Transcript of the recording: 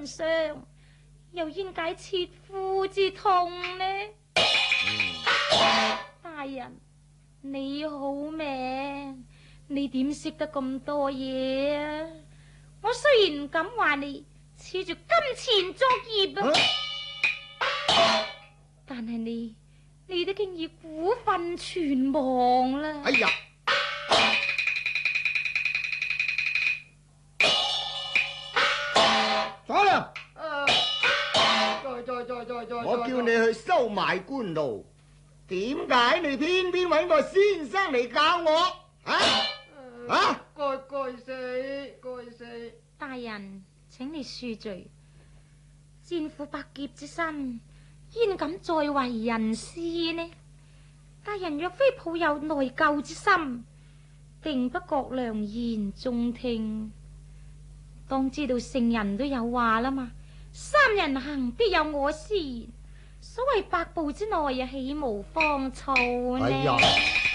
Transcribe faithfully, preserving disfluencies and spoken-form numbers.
傷，又焉解切膚之痛呢？嗯、大人，你好命，你點識得咁多嘢啊？我雖然唔敢話你恃住金錢作業啊，啊但係你你都經已股份全亡啦。 哎呀！左良， 再再再再再， 我叫你去收買官路，點解你偏偏揾個先生嚟教我？啊啊！ 該該死該死！ 大人，請你恕罪。戰父百劫之身，焉敢再為人師呢？大人若非抱有內疚之心，定不覺良言中聽。當知道聖人都有話啦嘛，三人行必有我師。所謂百步之內啊，豈無芳草呢？ 哎呀！